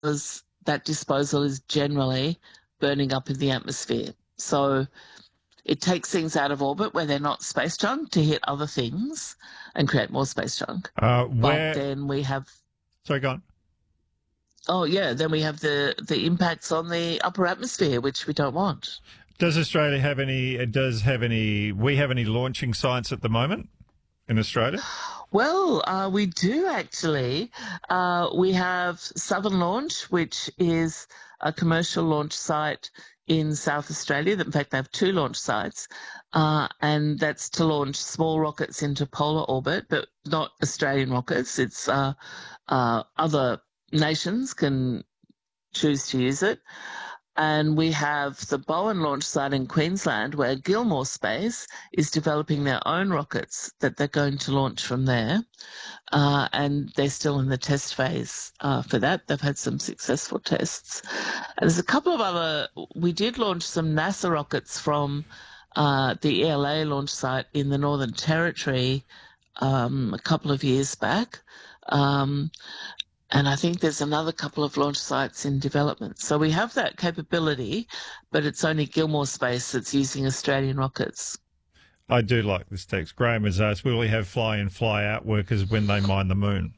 because that disposal is generally burning up in the atmosphere. So it takes things out of orbit where they're not space junk to hit other things and create more space junk. But then we have... Sorry, go on. Oh, yeah, then we have the impacts on the upper atmosphere, which we don't want. Does Australia have any launching sites at the moment in Australia? Well, we do actually. We have Southern Launch, which is a commercial launch site in South Australia. In fact, they have 2 launch sites, and that's to launch small rockets into polar orbit, but not Australian rockets. It's other nations can choose to use it. And we have the Bowen launch site in Queensland, where Gilmore Space is developing their own rockets that they're going to launch from there. And they're still in the test phase for that. They've had some successful tests. And there's a couple of other... We did launch some NASA rockets from the ELA launch site in the Northern Territory a couple of years back. And I think there's another couple of launch sites in development. So we have that capability, but it's only Gilmore Space that's using Australian rockets. I do like this text. Graham has asked, will we have fly-in, fly-out workers when they mine the moon?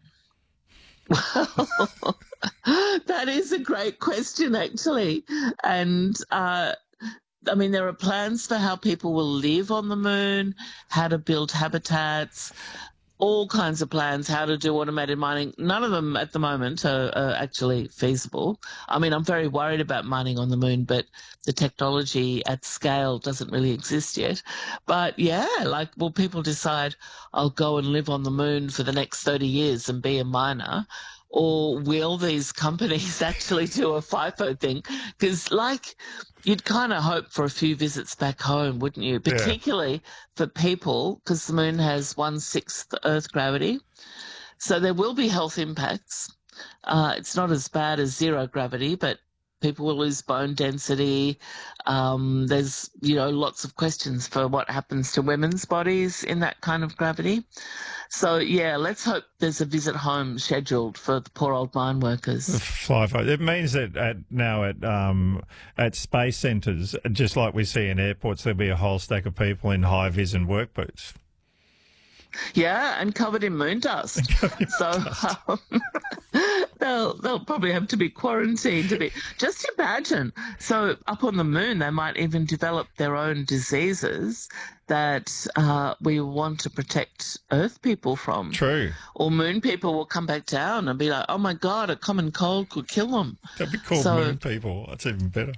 Well, that is a great question, actually. And, I mean, there are plans for how people will live on the moon, how to build habitats, all kinds of plans, how to do automated mining. None of them at the moment are actually feasible. I mean, I'm very worried about mining on the moon, but the technology at scale doesn't really exist yet. But yeah, like, will people decide, I'll go and live on the moon for the next 30 years and be a miner? Or will these companies actually do a FIFO thing? Because, like, you'd kind of hope for a few visits back home, wouldn't you? Particularly for people, because the moon has 1/6 Earth gravity. So there will be health impacts. It's not as bad as zero gravity, but people will lose bone density. There's, lots of questions for what happens to women's bodies in that kind of gravity. So, yeah, let's hope there's a visit home scheduled for the poor old mine workers. It means that at space centres, just like we see in airports, there'll be a whole stack of people in high-vis and work boots. Yeah, and covered in moon dust. They'll probably have to be quarantined a bit. Just imagine. So up on the moon, they might even develop their own diseases that we want to protect Earth people from. True. Or moon people will come back down and be like, oh, my God, a common cold could kill them. They'll be called moon people. That's even better.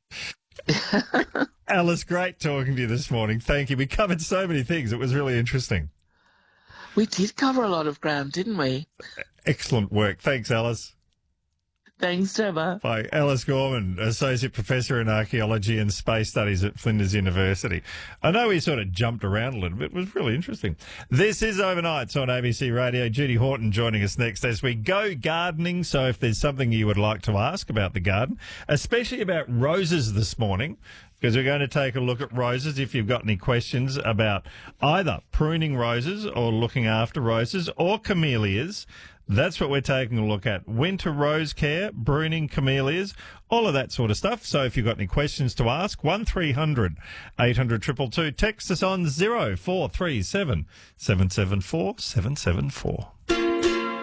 Alice, great talking to you this morning. Thank you. We covered so many things. It was really interesting. We did cover a lot of ground, didn't we? Excellent work. Thanks, Alice. Thanks, Trevor. Bye. Alice Gorman, Associate Professor in Archaeology and Space Studies at Flinders University. I know we sort of jumped around a little bit. It was really interesting. This is Overnights on ABC Radio. Judy Horton joining us next as we go gardening. So if there's something you would like to ask about the garden, especially about roses this morning, because we're going to take a look at roses. If you've got any questions about either pruning roses or looking after roses or camellias, that's what we're taking a look at. Winter rose care, pruning camellias, all of that sort of stuff. So if you've got any questions to ask, 1300 800 222. Text us on 0437 774 774.